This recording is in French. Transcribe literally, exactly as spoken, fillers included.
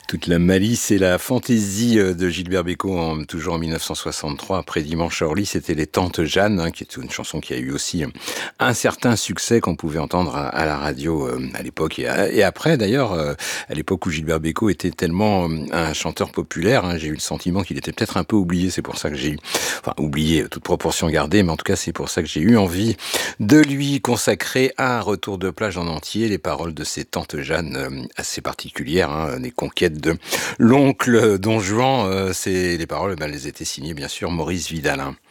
Toute la malice et la fantaisie de Gilbert Bécaud, en, toujours en mille neuf cent soixante-trois, après Dimanche à Orly, c'était Les Tantes Jeanne, hein, qui est une chanson qui a eu aussi un certain succès qu'on pouvait entendre à, à la radio euh, à l'époque et, à, et après d'ailleurs, euh, à l'époque où Gilbert Bécaud était tellement euh, un chanteur populaire, hein, j'ai eu le sentiment qu'il était peut-être un peu oublié, c'est pour ça que j'ai eu, enfin oublié, toute proportion gardée, mais en tout cas c'est pour ça que j'ai eu envie de lui consacrer un retour de plage en entier, les paroles de ces Tantes Jeanne euh, assez particulières, hein, les conquêtes de l'oncle Don Juan, euh, c'est les paroles, ben, elles étaient signées bien sûr Maurice Vidal. Hein.